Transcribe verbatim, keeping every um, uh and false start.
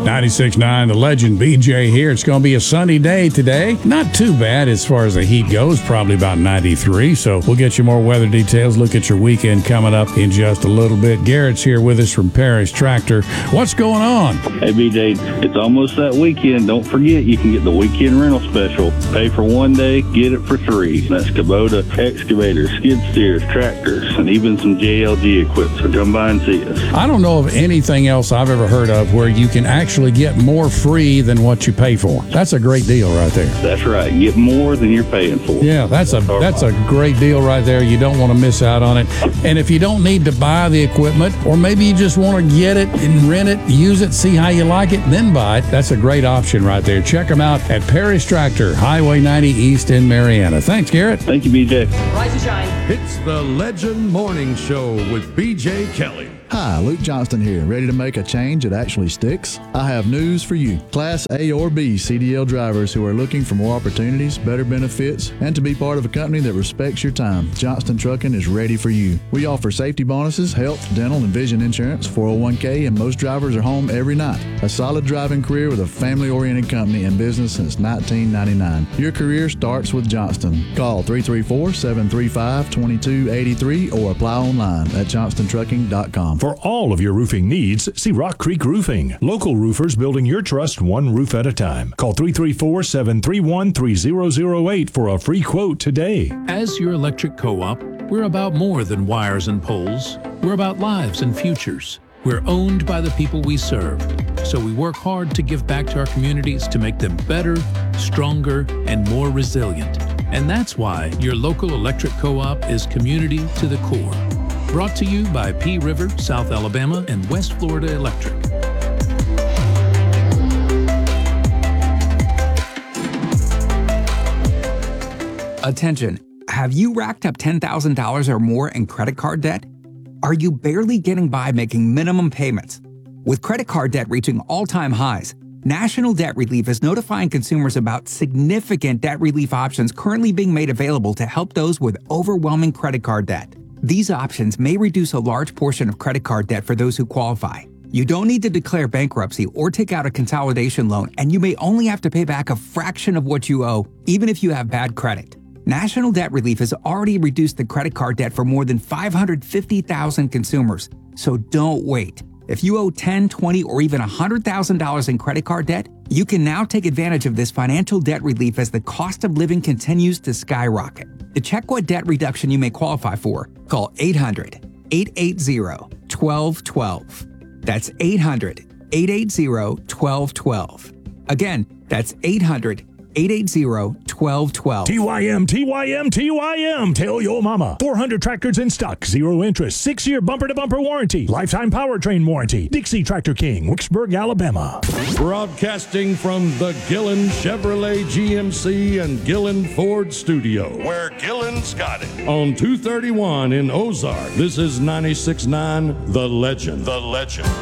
ninety-six point nine, The Legend, B J here. It's going to be a sunny day today. Not too bad as far as the heat goes, probably about ninety-three. So we'll get you more weather details. Look at your weekend coming up in just a little bit. Garrett's here with us from Parish Tractor. What's going on? Hey, B J, it's almost that weekend. Don't forget, you can get the weekend rental special. Pay for one day, get it for three. That's Kubota excavators, skid steers, tractors, and even some J L G equipment. So come by and see us. I don't know of anything else I've ever heard of where you can actually get more free than what you pay for. That's a great deal right there. That's right. Get more than you're paying for. Yeah, that's a that's a great deal right there. You don't want to miss out on it. And if you don't need to buy the equipment, or maybe you just want to get it and rent it, use it, see how you like it, then buy it, that's a great option right there. Check them out at Parish Tractor, Highway ninety East in Marietta. Thanks, Garrett. Thank you, B J. Rise and shine. It's the Legend Morning Show with B J Kelly. Hi, Luke Johnston here. Ready to make a change that actually sticks? I have news for you. Class A or B C D L drivers who are looking for more opportunities, better benefits, and to be part of a company that respects your time. Johnston Trucking is ready for you. We offer safety bonuses, health, dental, and vision insurance, four oh one k, and most drivers are home every night. A solid driving career with a family-oriented company in business since nineteen ninety-nine. Your career starts with Johnston. Call three three four, seven three five, two two eight three or apply online at johnston trucking dot com. For all of your roofing needs, see Rock Creek Roofing. Local roofers building your trust one roof at a time. Call three three four, seven three one, three zero zero eight for a free quote today. As your electric co-op, we're about more than wires and poles. We're about lives and futures. We're owned by the people we serve. So we work hard to give back to our communities to make them better, stronger, and more resilient. And that's why your local electric co-op is community to the core. Brought to you by P River, South Alabama, and West Florida Electric. Attention, have you racked up ten thousand dollars or more in credit card debt? Are you barely getting by making minimum payments? With credit card debt reaching all-time highs, National Debt Relief is notifying consumers about significant debt relief options currently being made available to help those with overwhelming credit card debt. These options may reduce a large portion of credit card debt for those who qualify. You don't need to declare bankruptcy or take out a consolidation loan, and you may only have to pay back a fraction of what you owe, even if you have bad credit. National Debt Relief has already reduced the credit card debt for more than five hundred fifty thousand consumers, so don't wait. If you owe ten thousand dollars, twenty thousand dollars, or even one hundred thousand dollars in credit card debt, you can now take advantage of this financial debt relief as the cost of living continues to skyrocket. To check what debt reduction you may qualify for, call eight hundred, eight eight zero, one two one two. That's eight hundred, eight eight zero, one two one two. Again, that's eight hundred, eight eight zero, one two one two. T Y M, T Y M, T Y M. Tell your mama. four hundred tractors in stock, zero interest, six-year bumper-to-bumper warranty, lifetime powertrain warranty. Dixie Tractor King, Wicksburg, Alabama. Broadcasting from the Gillen Chevrolet G M C and Gillen Ford studio, where Gillen's got it. On two thirty-one in Ozark, this is ninety-six point nine The Legend. The Legend.